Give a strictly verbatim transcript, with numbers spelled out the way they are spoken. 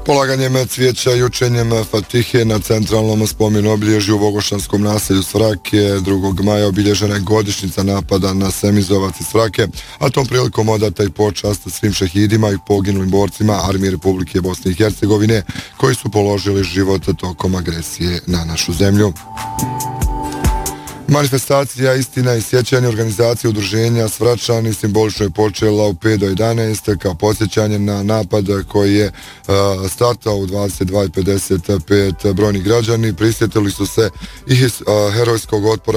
Polaganjem cvijeća i učenjem Fatihe na centralnom spomenu obilježju u Vogošćanskom naselju Svrake drugog maja obilježena je godišnjica napada na Semizovac iz Svrake, a tom prilikom odata i počast svim šehidima i poginulim borcima Armije Republike Bosne i Hercegovine koji su položili život tokom agresije na našu zemlju. Manifestacija Istina i sjećanje organizacije udruženja Svračani simbolično je počela u pet do jedanaest kao podsjećanje na napad koji je uh, startao u dvadeset dva i pedeset pet. Brojni građani prisjetili su se i uh, herojskog otpora